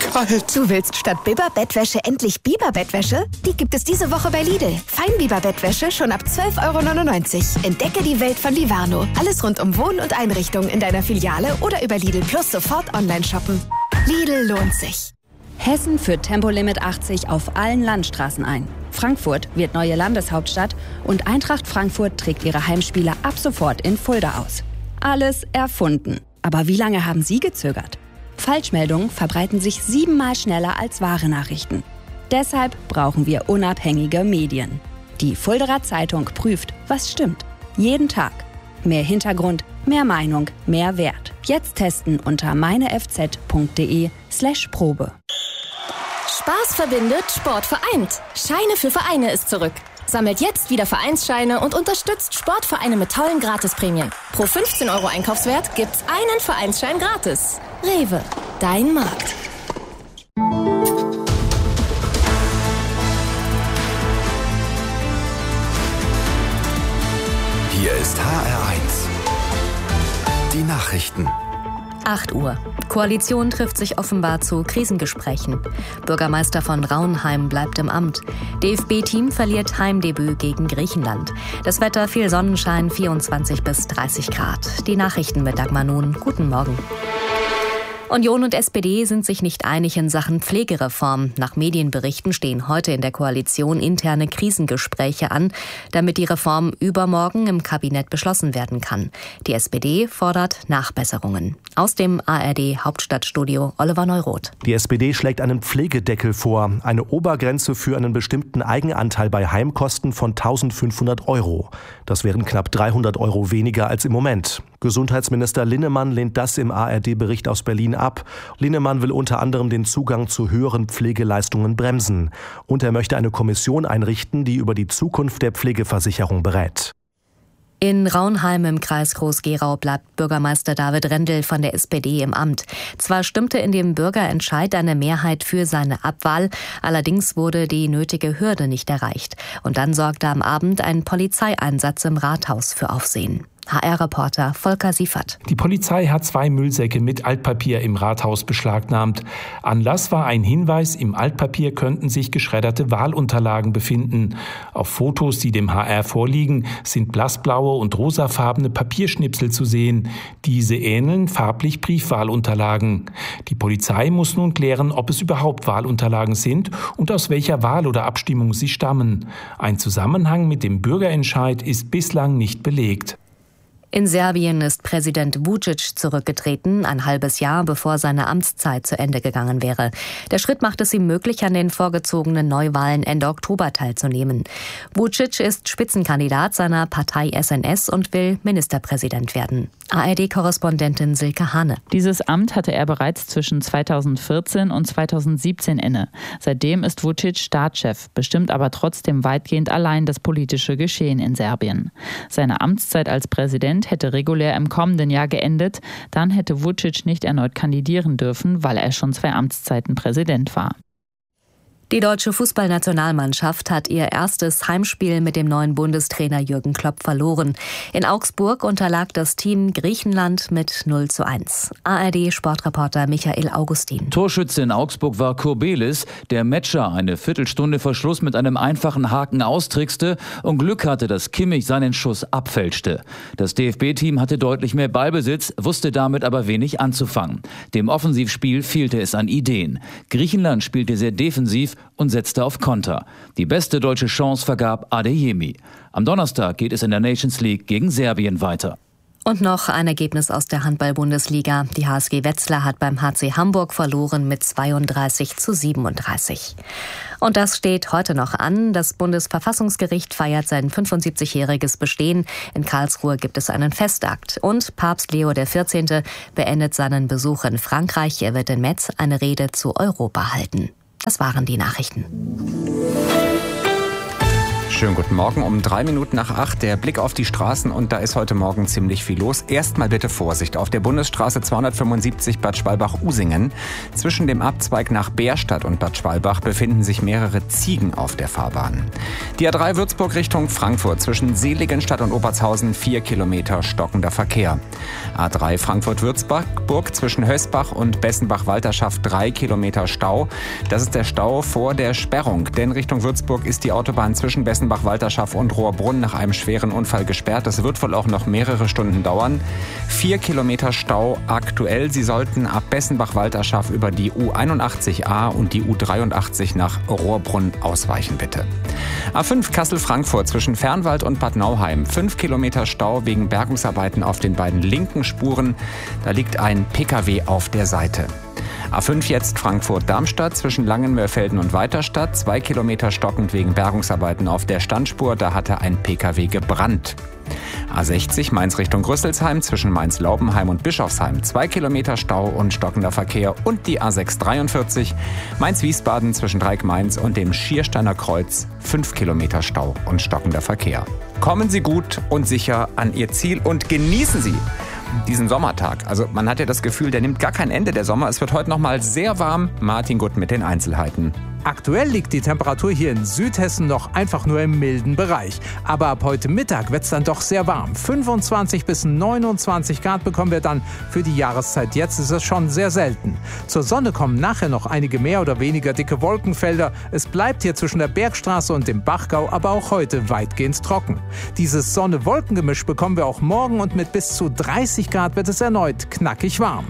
kalt. Du willst statt Biber-Bettwäsche endlich Biber-Bettwäsche? Die gibt es diese Woche bei Lidl. Feinbiber-Bettwäsche schon ab 12,99 €. Entdecke die Welt von Livano. Alles rund um Wohn- und Einrichtung in deiner Filiale oder über Lidl Plus sofort online shoppen. Lidl lohnt sich. Hessen führt Tempolimit 80 auf allen Landstraßen ein. Frankfurt wird neue Landeshauptstadt und Eintracht Frankfurt trägt ihre Heimspiele ab sofort in Fulda aus. Alles erfunden. Aber wie lange haben Sie gezögert? Falschmeldungen verbreiten sich 7-mal schneller als wahre Nachrichten. Deshalb brauchen wir unabhängige Medien. Die Fuldaer Zeitung prüft, was stimmt. Jeden Tag. Mehr Hintergrund, mehr Meinung, mehr Wert. Jetzt testen unter meinefz.de/Probe. Spaß verbindet, Sport vereint. Scheine für Vereine ist zurück. Sammelt jetzt wieder Vereinsscheine und unterstützt Sportvereine mit tollen Gratisprämien. Pro 15 € Einkaufswert gibt's einen Vereinsschein gratis. Rewe, dein Markt. Hier ist HR1. Die Nachrichten. 8 Uhr. Koalition trifft sich offenbar zu Krisengesprächen. Bürgermeister von Raunheim bleibt im Amt. DFB-Team verliert Heimdebüt gegen Griechenland. Das Wetter viel Sonnenschein, 24 bis 30 Grad. Die Nachrichten mit Dagmar Nun. Guten Morgen. Union und SPD sind sich nicht einig in Sachen Pflegereform. Nach Medienberichten stehen heute in der Koalition interne Krisengespräche an, damit die Reform übermorgen im Kabinett beschlossen werden kann. Die SPD fordert Nachbesserungen. Aus dem ARD-Hauptstadtstudio Oliver Neuroth. Die SPD schlägt einen Pflegedeckel vor, eine Obergrenze für einen bestimmten Eigenanteil bei Heimkosten von 1.500 €. Das wären knapp 300 € weniger als im Moment. Gesundheitsminister Linnemann lehnt das im ARD-Bericht aus Berlin ab. Linnemann will unter anderem den Zugang zu höheren Pflegeleistungen bremsen. Und er möchte eine Kommission einrichten, die über die Zukunft der Pflegeversicherung berät. In Raunheim im Kreis Groß-Gerau bleibt Bürgermeister David Rendel von der SPD im Amt. Zwar stimmte in dem Bürgerentscheid eine Mehrheit für seine Abwahl, allerdings wurde die nötige Hürde nicht erreicht. Und dann sorgte am Abend ein Polizeieinsatz im Rathaus für Aufsehen. HR-Reporter Volker Siefert. Die Polizei hat 2 Müllsäcke mit Altpapier im Rathaus beschlagnahmt. Anlass war ein Hinweis, im Altpapier könnten sich geschredderte Wahlunterlagen befinden. Auf Fotos, die dem HR vorliegen, sind blassblaue und rosafarbene Papierschnipsel zu sehen. Diese ähneln farblich Briefwahlunterlagen. Die Polizei muss nun klären, ob es überhaupt Wahlunterlagen sind und aus welcher Wahl oder Abstimmung sie stammen. Ein Zusammenhang mit dem Bürgerentscheid ist bislang nicht belegt. In Serbien ist Präsident Vučić zurückgetreten, ein halbes Jahr bevor seine Amtszeit zu Ende gegangen wäre. Der Schritt macht es ihm möglich, an den vorgezogenen Neuwahlen Ende Oktober teilzunehmen. Vučić ist Spitzenkandidat seiner Partei SNS und will Ministerpräsident werden. ARD-Korrespondentin Silke Hane. Dieses Amt hatte er bereits zwischen 2014 und 2017 inne. Seitdem ist Vučić Staatschef, bestimmt aber trotzdem weitgehend allein das politische Geschehen in Serbien. Seine Amtszeit als Präsident hätte regulär im kommenden Jahr geendet. Dann hätte Vučić nicht erneut kandidieren dürfen, weil er schon 2 Amtszeiten Präsident war. Die deutsche Fußballnationalmannschaft hat ihr erstes Heimspiel mit dem neuen Bundestrainer Jürgen Klopp verloren. In Augsburg unterlag das Team Griechenland mit 0:1. ARD-Sportreporter Michael Augustin. Torschütze in Augsburg war Kurbelis, der Matcher eine Viertelstunde vor Schluss mit einem einfachen Haken austrickste und Glück hatte, dass Kimmich seinen Schuss abfälschte. Das DFB-Team hatte deutlich mehr Ballbesitz, wusste damit aber wenig anzufangen. Dem Offensivspiel fehlte es an Ideen. Griechenland spielte sehr defensiv und setzte auf Konter. Die beste deutsche Chance vergab Adeyemi. Am Donnerstag geht es in der Nations League gegen Serbien weiter. Und noch ein Ergebnis aus der Handball-Bundesliga. Die HSG Wetzlar hat beim HC Hamburg verloren mit 32:37. Und das steht heute noch an. Das Bundesverfassungsgericht feiert sein 75-jähriges Bestehen. In Karlsruhe gibt es einen Festakt. Und Papst Leo XIV. Beendet seinen Besuch in Frankreich. Er wird in Metz eine Rede zu Europa halten. Das waren die Nachrichten. Schönen guten Morgen, um 8:03. Der Blick auf die Straßen und da ist heute Morgen ziemlich viel los. Erstmal bitte Vorsicht auf der Bundesstraße 275 Bad Schwalbach-Usingen. Zwischen dem Abzweig nach Bärstadt und Bad Schwalbach befinden sich mehrere Ziegen auf der Fahrbahn. Die A3 Würzburg Richtung Frankfurt zwischen Seligenstadt und Obertshausen 4 Kilometer stockender Verkehr. A3 Frankfurt-Würzburg zwischen Hösbach und Bessenbach-Walterschaft 3 Kilometer Stau. Das ist der Stau vor der Sperrung, denn Richtung Würzburg ist die Autobahn zwischen Bessenbach-Walterschaft und Rohrbrunn nach einem schweren Unfall gesperrt. Das wird wohl auch noch mehrere Stunden dauern. 4 Kilometer Stau aktuell. Sie sollten ab Bessenbach-Walterschaft über die U81a und die U83 nach Rohrbrunn ausweichen, bitte. A5 Kassel-Frankfurt zwischen Fernwald und Bad Nauheim. 5 Kilometer Stau wegen Bergungsarbeiten auf den beiden linken Spuren. Da liegt ein PKW auf der Seite. A5 jetzt Frankfurt-Darmstadt zwischen Langenmörfelden und Weiterstadt. 2 Kilometer stockend wegen Bergungsarbeiten auf der Standspur. Da hatte ein PKW gebrannt. A60 Mainz Richtung Rüsselsheim zwischen Mainz-Laubenheim und Bischofsheim. 2 Kilometer Stau und stockender Verkehr. Und die A643 Mainz-Wiesbaden zwischen Dreieck-Mainz und dem Schiersteiner Kreuz. 5 Kilometer Stau und stockender Verkehr. Kommen Sie gut und sicher an Ihr Ziel und genießen Sie diesen Sommertag. Also man hat ja das Gefühl, der nimmt gar kein Ende, der Sommer. Es wird heute noch mal sehr warm. Martin Gutt mit den Einzelheiten. Aktuell liegt die Temperatur hier in Südhessen noch einfach nur im milden Bereich. Aber ab heute Mittag wird es dann doch sehr warm. 25 bis 29 Grad bekommen wir dann. Für die Jahreszeit jetzt ist es schon sehr selten. Zur Sonne kommen nachher noch einige mehr oder weniger dicke Wolkenfelder. Es bleibt hier zwischen der Bergstraße und dem Bachgau aber auch heute weitgehend trocken. Dieses Sonne-Wolken-Gemisch bekommen wir auch morgen und mit bis zu 30 Grad wird es erneut knackig warm.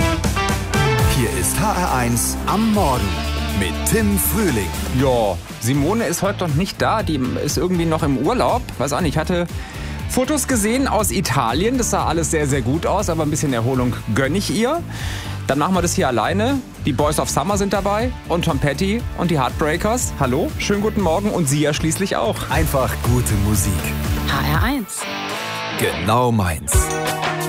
Hier ist HR1 am Morgen mit Tim Frühling. Ja, Simone ist heute noch nicht da. Die ist irgendwie noch im Urlaub. Weiß auch nicht, ich hatte Fotos gesehen aus Italien. Das sah alles sehr, sehr gut aus, aber ein bisschen Erholung gönne ich ihr. Dann machen wir das hier alleine. Die Boys of Summer sind dabei und Tom Petty und die Heartbreakers. Hallo, schönen guten Morgen und Sie ja schließlich auch. Einfach gute Musik. HR1. Genau meins.